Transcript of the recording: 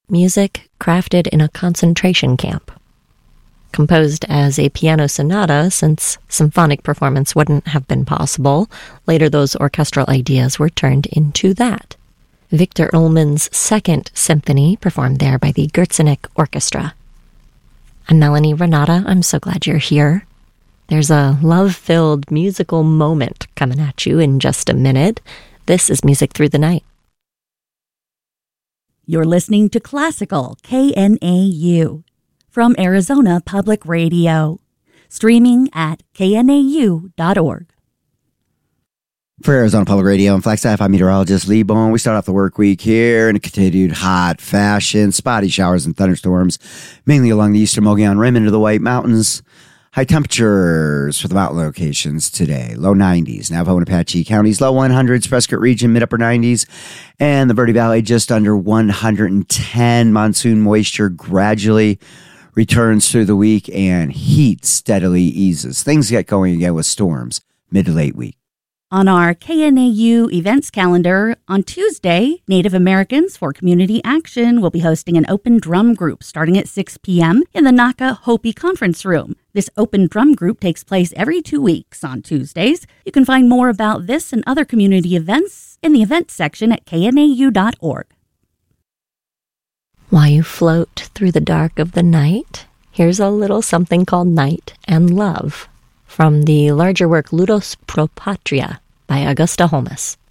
music crafted in a concentration camp. Composed as a piano sonata, since symphonic performance wouldn't have been possible, later those orchestral ideas were turned into that. Victor Ullmann's Second Symphony, performed there by the Gerzenik Orchestra. I'm Melanie Renata. I'm so glad you're here. There's a love-filled musical moment coming at you in just a minute. This is Music Through the Night. You're listening to Classical KNAU from Arizona Public Radio, streaming at knau.org. For Arizona Public Radio, I'm Flagstaff. I'm meteorologist Lee Bowen. We start off the work week here in a continued hot fashion. Spotty showers and thunderstorms, mainly along the eastern Mogollon Rim into the White Mountains. High temperatures for the mountain locations today. Low 90s. Navajo and Apache counties, low 100s. Prescott region, mid-upper 90s. And the Verde Valley, just under 110. Monsoon moisture gradually returns through the week, and heat steadily eases. Things get going again with storms mid to late week. On our KNAU events calendar, on Tuesday, Native Americans for Community Action will be hosting an open drum group starting at 6 p.m. in the Naka Hopi Conference Room. This open drum group takes place every 2 weeks on Tuesdays. You can find more about this and other community events in the events section at knau.org. While you float through the dark of the night, here's a little something called Night and Love from the larger work Ludos Pro Patria by Augusta Holmes.